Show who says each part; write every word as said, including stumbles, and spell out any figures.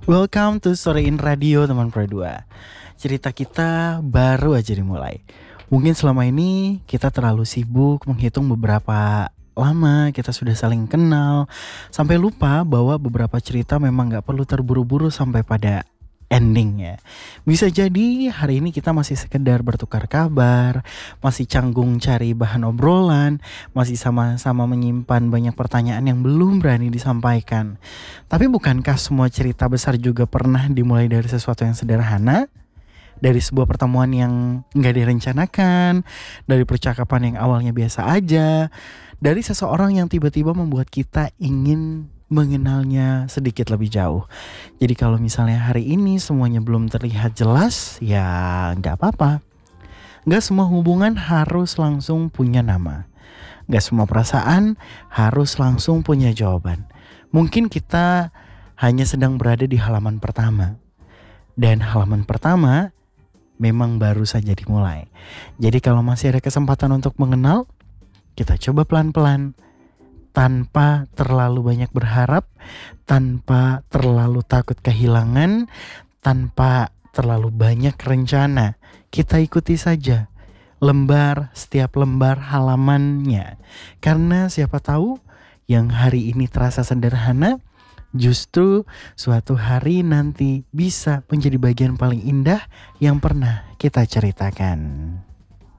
Speaker 1: Welcome to Storein Radio teman Pro dua. Cerita kita baru aja dimulai. Mungkin selama ini kita terlalu sibuk menghitung beberapa lama kita sudah saling kenal, sampai lupa bahwa beberapa cerita memang gak perlu terburu-buru sampai pada endingnya. Bisa jadi hari ini kita masih sekedar bertukar kabar, masih canggung cari bahan obrolan, masih sama-sama menyimpan banyak pertanyaan yang belum berani disampaikan. Tapi bukankah semua cerita besar juga pernah dimulai dari sesuatu yang sederhana? Dari sebuah pertemuan yang gak direncanakan, dari percakapan yang awalnya biasa aja, dari seseorang yang tiba-tiba membuat kita ingin mengenalnya sedikit lebih jauh. Jadi kalau misalnya hari ini semuanya belum terlihat jelas, ya gak apa-apa. Gak semua hubungan harus langsung punya nama. Gak semua perasaan harus langsung punya jawaban. Mungkin kita hanya sedang berada di halaman pertama. Dan halaman pertama memang baru saja dimulai. Jadi kalau masih ada kesempatan untuk mengenal, kita coba pelan-pelan. Tanpa terlalu banyak berharap, tanpa terlalu takut kehilangan, tanpa terlalu banyak rencana. Kita ikuti saja lembar setiap lembar halamannya. Karena siapa tahu yang hari ini terasa sederhana, justru suatu hari nanti bisa menjadi bagian paling indah yang pernah kita ceritakan.